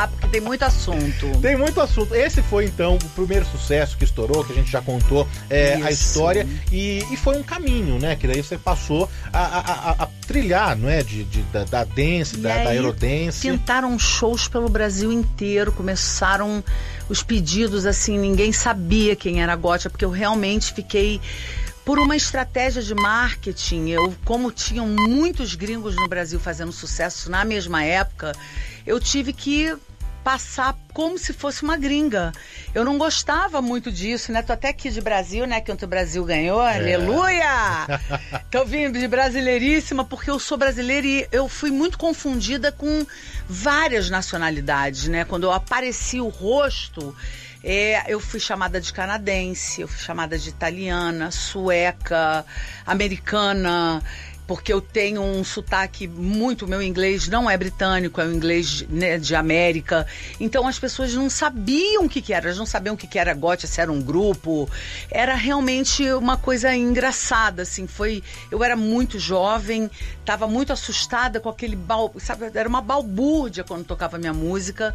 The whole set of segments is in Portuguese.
porque tem muito assunto. Tem muito assunto. Esse foi, então, o primeiro sucesso que estourou, que a gente já contou a história. E foi um caminho, né? Que daí você passou a trilhar, não é? Da dance, da aerodance. Pintaram shows pelo Brasil inteiro. Começaram os pedidos, assim, ninguém sabia quem era a Gotcha, porque eu realmente fiquei... Por uma estratégia de marketing, como tinham muitos gringos no Brasil fazendo sucesso na mesma época, eu tive que passar como se fosse uma gringa. Eu não gostava muito disso, né? Tô até aqui de Brasil, né? Que o Brasil ganhou, aleluia! Tô vindo de brasileiríssima porque eu sou brasileira e eu fui muito confundida com várias nacionalidades, né? Quando eu apareci o rosto... eu fui chamada de canadense, eu fui chamada de italiana, sueca, americana, porque eu tenho um sotaque muito... Meu inglês não é britânico, é um inglês, né, de América. Então as pessoas não sabiam o que era, elas não sabiam o que era Gotcha, se era um grupo. Era realmente uma coisa engraçada, assim. Eu era muito jovem, estava muito assustada com aquele... Sabe, era uma balbúrdia quando tocava minha música.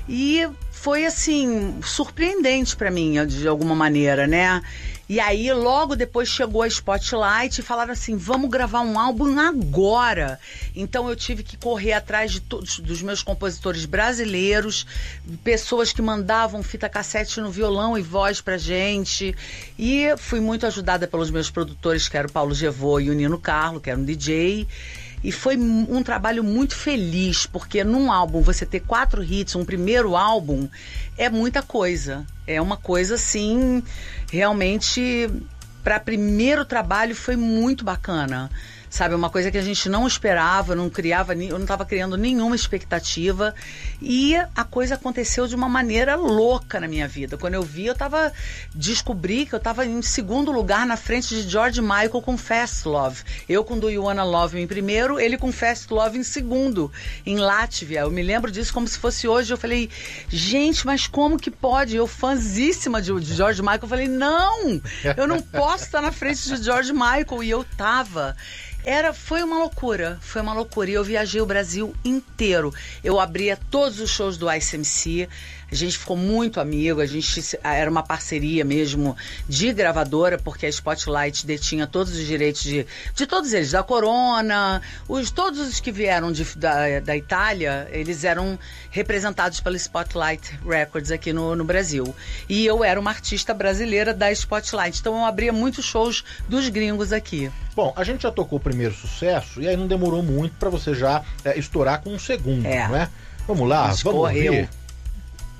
E foi, assim, surpreendente para mim, de alguma maneira, né? E aí, logo depois chegou a Spotlight e falaram assim, vamos gravar um álbum agora. Então eu tive que correr atrás de todos dos meus compositores brasileiros, pessoas que mandavam fita cassete no violão e voz pra gente. E fui muito ajudada pelos meus produtores, que era o Paulo Gevô e o Nino Carlo, que era um DJ. E foi um trabalho muito feliz, porque num álbum você ter 4 hits, um primeiro álbum, é muita coisa. É uma coisa, assim, realmente, para primeiro trabalho foi muito bacana. Sabe, uma coisa que a gente não esperava, eu não estava criando nenhuma expectativa. E a coisa aconteceu de uma maneira louca na minha vida. Quando eu vi, descobri que eu estava em segundo lugar na frente de George Michael com Fast Love. Eu com Do You Wanna Love Me em primeiro, ele com Fast Love em segundo, em Látvia. Eu me lembro disso como se fosse hoje. Eu falei, gente, mas como que pode? Eu fãzíssima de George Michael, eu falei, não, eu não posso estar na frente de George Michael. E eu tava... Foi uma loucura. E eu viajei o Brasil inteiro. Eu abria todos os shows do ICMC. A gente ficou muito amigo, era uma parceria mesmo de gravadora, porque a Spotlight detinha todos os direitos de todos eles, da Corona, todos os que vieram da Itália, eles eram representados pela Spotlight Records aqui no Brasil. E eu era uma artista brasileira da Spotlight, então eu abria muitos shows dos gringos aqui. Bom, a gente já tocou o primeiro sucesso e aí não demorou muito para você já estourar com um segundo, não é? Vamos lá, vamos ouvir.